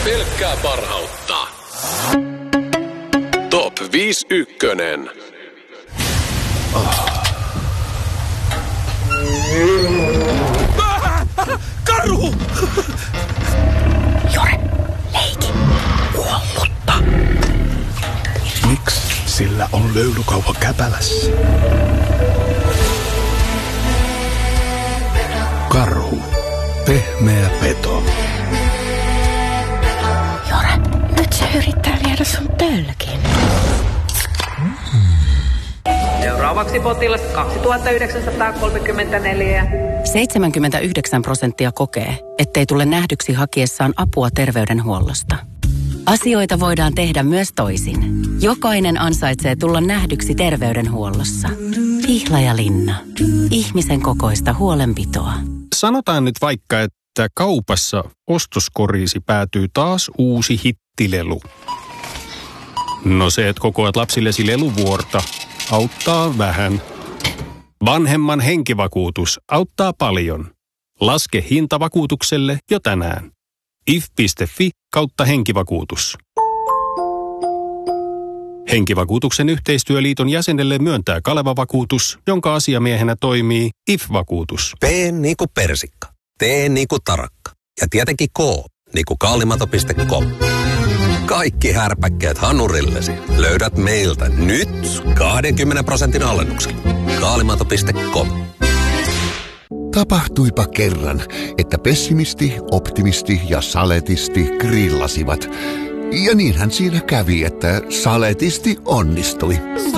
Pelkkää parhautta. Top 5 ykkönen. Karhu! Jore, leiki. Kuollutta. Miksi sillä on löylykauha käpälässä? Karhu. Pehmeä peto. Jore, nyt se yrittää viedä sun tölkin. Seuraavaksi potilas 2934. 79% kokee, ettei tule nähdyksi hakiessaan apua terveydenhuollosta. Asioita voidaan tehdä myös toisin. Jokainen ansaitsee tulla nähdyksi terveydenhuollossa. Pihlajalinna. Ihmisen kokoista huolenpitoa. Sanotaan nyt vaikka, että kaupassa ostoskoriisi päätyy taas uusi hittilelu. No se, että kokoat lapsillesi leluvuorta, auttaa vähän. Vanhemman henkivakuutus auttaa paljon. Laske hinta vakuutukselle jo tänään. if.fi/henkivakuutus. Henkivakuutuksen yhteistyöliiton jäsenelle myöntää Kaleva-vakuutus, jonka asiamiehenä toimii IF-vakuutus. P niinku persikka. T niinku tarakka. Ja tietenkin K niinku kaalimato.com. Kaikki härpäkkeet hanurillesi löydät meiltä nyt 20% alennuksella. Kaalimato.com. Tapahtuipa kerran, että pessimisti, optimisti ja saletisti grillasivat. Ja niinhän siinä kävi, että saletisti onnistui.